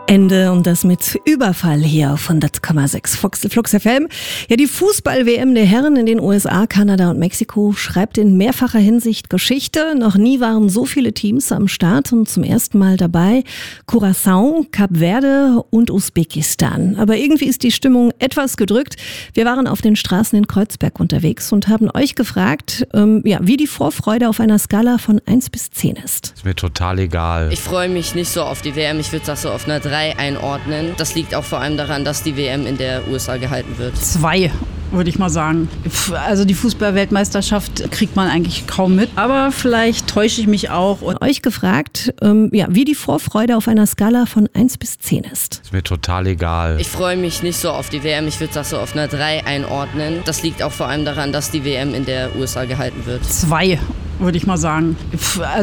Ende und das mit Überfall hier auf 100,6 Flux FM. Ja, die Fußball-WM der Herren in den USA, Kanada und Mexiko schreibt in mehrfacher Hinsicht Geschichte. Noch nie waren so viele Teams am Start und zum ersten Mal dabei Curaçao, Kap Verde und Usbekistan. Aber irgendwie ist die Stimmung etwas gedrückt. Wir waren auf den Straßen in Kreuzberg unterwegs und haben euch gefragt, wie die Vorfreude auf einer Skala von 1 bis 10 ist. Ist mir total egal. Ich freue mich nicht so auf die WM. Ich würde das so auf einer 3 einordnen. Das liegt auch vor allem daran, dass die WM in der USA gehalten wird. 2, würde ich mal sagen. Also die Fußball-Weltmeisterschaft kriegt man eigentlich kaum mit. Aber vielleicht täusche ich mich auch. Und euch gefragt, wie die Vorfreude auf einer Skala von 1 bis 10 ist. Ist mir total egal. Ich freue mich nicht so auf die WM. Ich würde das so auf einer 3 einordnen. Das liegt auch vor allem daran, dass die WM in der USA gehalten wird. 2, würde ich mal sagen.